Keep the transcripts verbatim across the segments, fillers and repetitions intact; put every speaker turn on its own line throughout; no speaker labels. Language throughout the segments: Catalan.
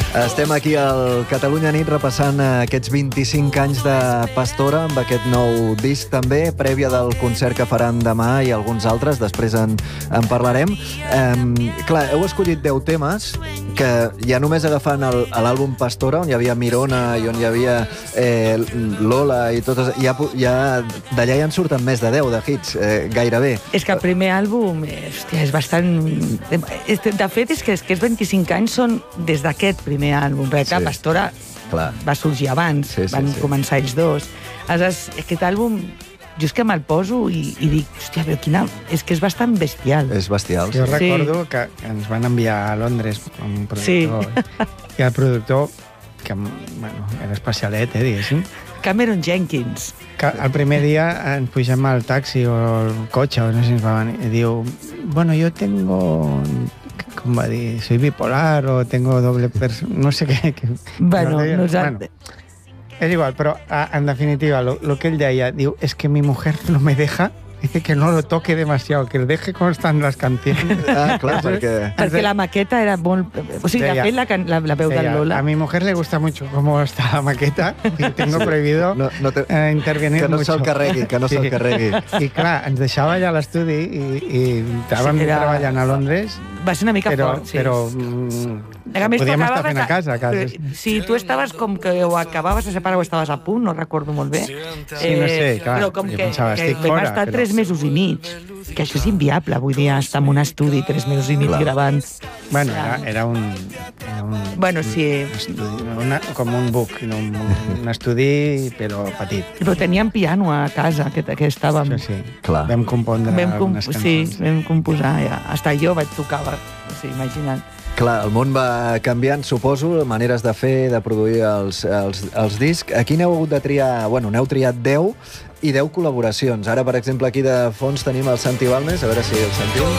Estem aquí al Catalunya Nit repassant aquests vint-i-cinc anys de Pastora amb aquest nou disc també, prèvia del concert que faran demà i alguns altres, després en, en parlarem. Eh, clar, heu escollit deu temes que ja només agafant l'àlbum Pastora, on hi havia Mirona i on hi havia eh, Lola i totes, ja, ja d'allà ja en surten més de deu de hits, eh, gairebé.
És que el primer àlbum, hòstia, és bastant... De fet, és que aquests vint-i-cinc anys són des d'aquest primer àlbum, perquè sí. Pastora Clar. va sorgir abans, sí, sí, van sí. començar ells dos. Aleshores, aquest àlbum, jo és que me'l poso i, i dic, hòstia, però quina... És que és bastant bestial.
És bestial.
Jo recordo sí. que ens van enviar a Londres un productor, sí. i el productor, que bueno, era especialet, eh, diguéssim.
Cameron Jenkins.
Que el primer dia ens pugem al taxi o al cotxe, o no sé si ens va venir, i diu, bueno, yo tengo... com va dir, soy bipolar o tengo doble persona, no sé què. Que,
bueno, no nosaltres...
Bueno, és igual, però en definitiva, lo, lo que ell deia, diu, es que mi mujer no me deja, dice que no lo toque demasiado, que el deje com estan les canciones.
Ah, clar, perquè...
Perquè la maqueta era molt... O sigui, deia, de fet, la, la, la veu de Lola...
A mi mujer le gusta mucho cómo está la maqueta y tengo sí. prohibido no, no te... eh, intervenir
que no
mucho.
se'l carregui, que no sí. se'l carregui.
I clar, ens deixava allà a l'estudi i, i estàvem sí, era... treballant a Londres.
Va ser una mica
però,
fort, sí.
Però mm,
a més,
podíem estar fent a casa. A casa.
Si tu estaves com que ho acabaves de separar o estaves a punt, no recordo molt bé.
Sí, no sé, clar.
Però com que,
pensava,
que vam
fora,
estar
però...
tres mesos i mig, que això és inviable, vull dir, estar en un estudi tres mesos i mig clar. gravant.
Bueno, era, era un... Era un
bueno, sí.
Un estudi, una, com un book, no, un, un estudi, però petit.
Però teníem piano a casa, que, que estàvem...
Sí, sí. Clar. Vam compondre
vam com,
algunes cançons.
Sí, vam composar, ja. Hasta jo vaig tocar, o sigui, imagina't.
Clar, el món va canviant, suposo, maneres de fer, de produir els, els, els discs. Aquí n'heu hagut de triar... Bueno, n'heu triat deu i deu col·laboracions. Ara, per exemple, aquí de fons tenim el Santi Balmes, a veure si el sentim.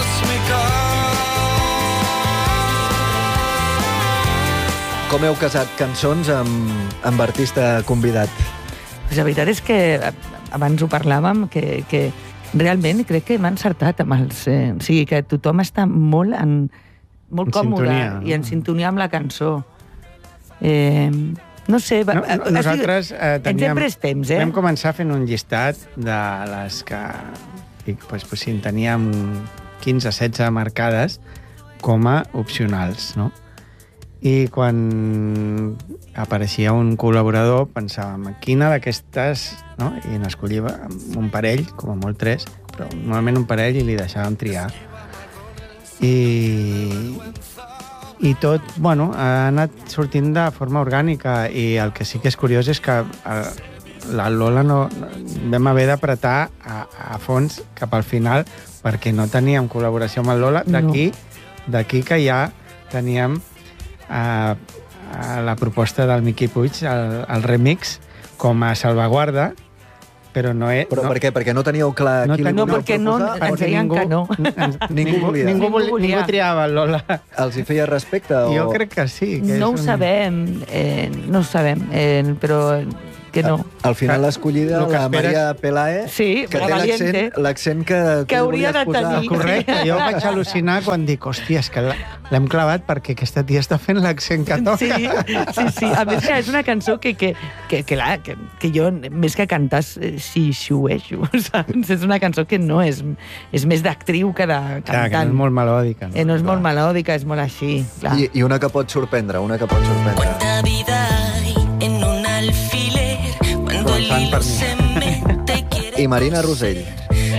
Com heu casat cançons amb, amb artista convidat?
Pues la veritat és que abans ho parlàvem, que, que realment crec que m'ha encertat amb els... Eh, o sigui, que tothom està molt, en, molt
en
còmode
sintonia, no?
i en sintonia amb la cançó. Eh, no sé...
No, no, nosaltres eh, teníem...
Ens hem pres temps, eh?
Vam començar fent un llistat de les que... Dic, pues, pues, sí, teníem quinze o setze marcades com a opcionals, no? I quan apareixia un col·laborador pensàvem, quina d'aquestes, no? I n'escollia un parell, com a molt tres, però normalment un parell i li deixàvem triar. I, i tot, bueno, ha anat sortint de forma orgànica i el que sí que és curiós és que la Lola no, vam haver d'apretar a, a fons cap al final perquè no teníem col·laboració amb el Lola. D'aquí no. d'aquí que ja teníem A, a la proposta del Miqui Puig, el, el remix, com a salvaguarda, però no és...
Però
no,
per què? Perquè no teníeu clar
no,
qui li
no,
volíeu
perquè no,
proposar?
ens deien
ningú,
que no.
Ens,
ningú, volia.
Ningú,
ningú volia.
Ningú triava el Lola.
Els hi feia respecte? O...
Jo crec que sí. Que
no
és
ho
un...
sabem, eh, no ho sabem, eh, però que no.
Al final l'escollida, la Maria Pelae,
sí,
que té l'accent que,
que, que hauria de tenir.
Correcte, jo vaig al·lucinar quan dic, hòstia, és que l'hem clavat perquè aquesta tia està fent l'accent que toca.
Sí, sí, sí. A més, és una cançó que, que, que, que, la, que, que jo, més que cantar, sí, xueixo, saps? És una cançó que no és... És més d'actriu que de cantant.
Clar, que no és molt melòdica.
No, eh, no és clar. molt melòdica, és molt així. Clar.
I, I una que pot sorprendre, una que pot sorprendre.
Quanta vida hay en un alfiler cuando el hilo se mete quiere...
I Marina Rosell.